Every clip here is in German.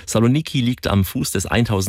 Saloniki liegt am Fuß des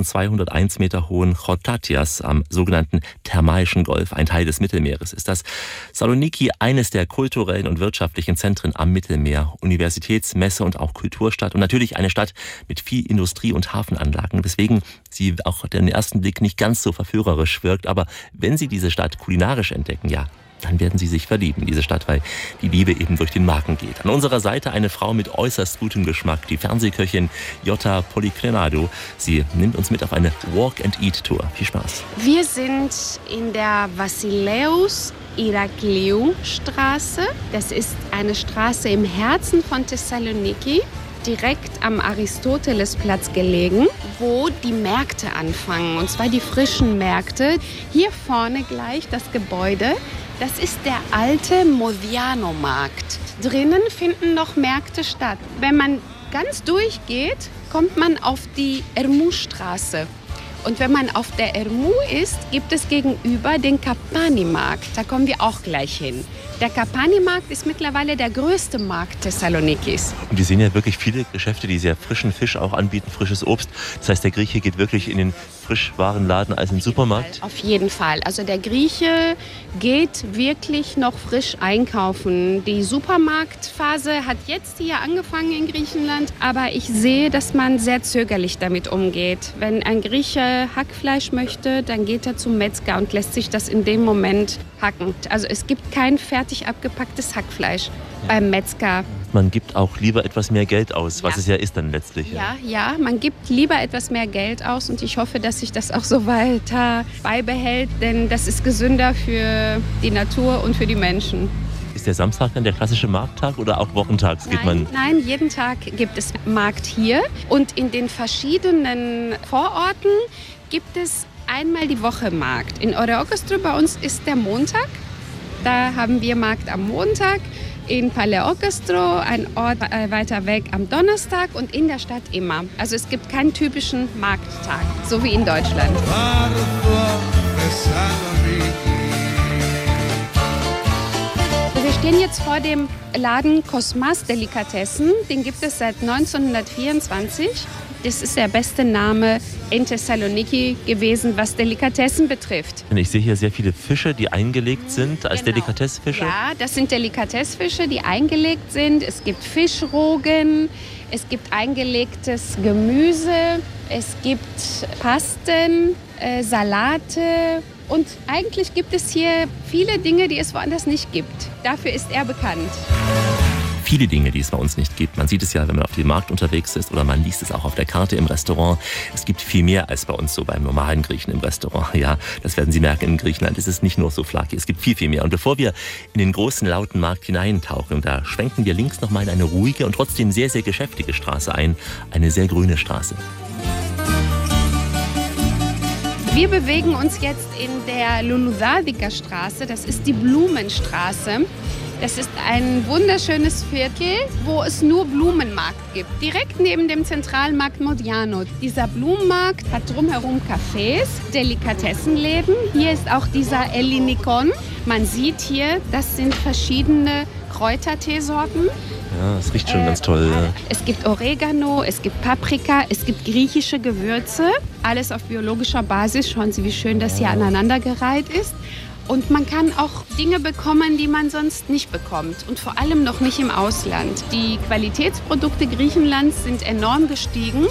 1201 Meter hohen Chortatias am sogenannten Thermaischen Golf. Ein Teil des Mittelmeeres ist das. Saloniki, eines der kulturellen und wirtschaftlichen Zentren am Mittelmeer. Universitätsmesse und auch Kulturstadt. Und natürlich eine Stadt mit viel Industrie- und Hafenanlagen. Weswegen sie auch auf den ersten Blick nicht ganz so verführerisch wirkt. Aber wenn Sie diese Stadt kulinarisch entdecken, ja, dann werden Sie sich verlieben in diese Stadt, weil die Liebe eben durch den Magen geht. An unserer Seite eine Frau mit äußerst gutem Geschmack, die Fernsehköchin Jota Policrenado. Sie nimmt uns mit auf eine Walk-and-Eat-Tour. Viel Spaß. Wir sind in der Vasileus Irakliou Straße. Das ist eine Straße im Herzen von Thessaloniki, direkt am Aristotelesplatz gelegen, wo die Märkte anfangen, und zwar die frischen Märkte. Hier vorne gleich das Gebäude, das ist der alte Modiano-Markt. Drinnen finden noch Märkte statt. Wenn man ganz durchgeht, kommt man auf die Ermou-Straße. Und wenn man auf der Ermou ist, gibt es gegenüber den Kapani-Markt. Da kommen wir auch gleich hin. Der Kapani-Markt ist mittlerweile der größte Markt Thessalonikis. Und wir sehen ja wirklich viele Geschäfte, die sehr frischen Fisch auch anbieten, frisches Obst. Das heißt, der Grieche geht wirklich in den Frischwarenladen als im Supermarkt? Auf jeden Fall. Also der Grieche geht wirklich noch frisch einkaufen. Die Supermarktphase hat jetzt hier angefangen in Griechenland. Aber ich sehe, dass man sehr zögerlich damit umgeht. Wenn ein Grieche Hackfleisch möchte, dann geht er zum Metzger und lässt sich das in dem Moment hacken. Also es gibt kein fertig abgepacktes Hackfleisch beim Metzger. Man gibt auch lieber etwas mehr Geld aus, was es ja ist dann letztlich. Ja, man gibt lieber etwas mehr Geld aus und ich hoffe, dass sich das auch so weiter beibehält, denn das ist gesünder für die Natur und für die Menschen. Ist der Samstag dann der klassische Markttag oder auch wochentags geht man? Nein, jeden Tag gibt es Markt hier und in den verschiedenen Vororten gibt es einmal die Woche Markt. In Oreokostro bei uns ist der Montag. Da haben wir Markt am Montag. In Paleokostro, ein Ort weiter weg, am Donnerstag und in der Stadt immer. Also es gibt keinen typischen Markttag, so wie in Deutschland. Wir stehen jetzt vor dem Laden Kosmas Delikatessen. Den gibt es seit 1924. Das ist der beste Name in Thessaloniki gewesen, was Delikatessen betrifft. Ich sehe hier sehr viele Fische, die eingelegt sind als Delikatessfische. Ja, das sind Delikatessfische, die eingelegt sind. Es gibt Fischrogen, es gibt eingelegtes Gemüse, es gibt Pasten, Salate. Und eigentlich gibt es hier viele Dinge, die es woanders nicht gibt. Dafür ist er bekannt. Viele Dinge, die es bei uns nicht gibt. Man sieht es ja, wenn man auf dem Markt unterwegs ist oder man liest es auch auf der Karte im Restaurant. Es gibt viel mehr als bei uns so beim normalen Griechen im Restaurant. Ja, das werden Sie merken, in Griechenland ist es nicht nur Souvlaki. Es gibt viel, viel mehr. Und bevor wir in den großen, lauten Markt hineintauchen, da schwenken wir links nochmal in eine ruhige und trotzdem sehr, sehr geschäftige Straße ein. Eine sehr grüne Straße. Wir bewegen uns jetzt in der Luludadica Straße. Das ist die Blumenstraße. Das ist ein wunderschönes Viertel, wo es nur Blumenmarkt gibt. Direkt neben dem Zentralmarkt Modiano. Dieser Blumenmarkt hat drumherum Cafés, Delikatessenläden. Hier ist auch dieser Ellinikon. Man sieht hier, das sind verschiedene Kräuterteesorten. Ja, es riecht schon ganz toll. Ja. Es gibt Oregano, es gibt Paprika, es gibt griechische Gewürze. Alles auf biologischer Basis. Schauen Sie, wie schön das hier aneinandergereiht ist. Und man kann auch Dinge bekommen, die man sonst nicht bekommt. Und vor allem noch nicht im Ausland. Die Qualitätsprodukte Griechenlands sind enorm gestiegen.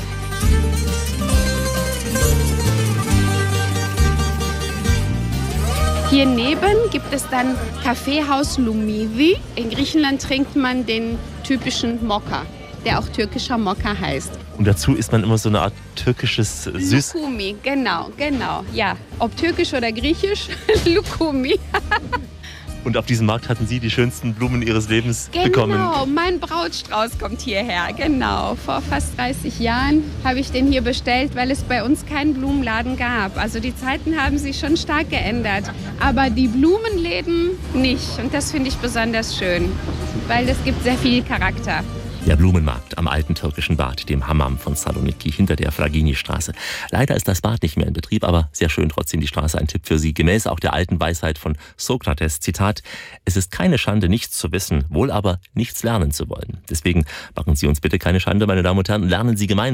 Hier neben gibt es dann Kaffeehaus Lumidi. In Griechenland trinkt man den typischen Mokka, der auch türkischer Mokka heißt. Und dazu isst man immer so eine Art türkisches Süß... Lukumi, genau. Ja, ob türkisch oder griechisch, Lukumi. Und auf diesem Markt hatten Sie die schönsten Blumen Ihres Lebens bekommen? Genau, mein Brautstrauß kommt hierher, genau. Vor fast 30 Jahren habe ich den hier bestellt, weil es bei uns keinen Blumenladen gab. Also die Zeiten haben sich schon stark geändert, aber die Blumenläden nicht. Und das finde ich besonders schön, weil das gibt sehr viel Charakter. Der Blumenmarkt am alten türkischen Bad, dem Hammam von Saloniki, hinter der Fragini-Straße. Leider ist das Bad nicht mehr in Betrieb, aber sehr schön trotzdem die Straße. Ein Tipp für Sie, gemäß auch der alten Weisheit von Sokrates, Zitat: Es ist keine Schande, nichts zu wissen, wohl aber nichts lernen zu wollen. Deswegen machen Sie uns bitte keine Schande, meine Damen und Herren, lernen Sie gemeinsam.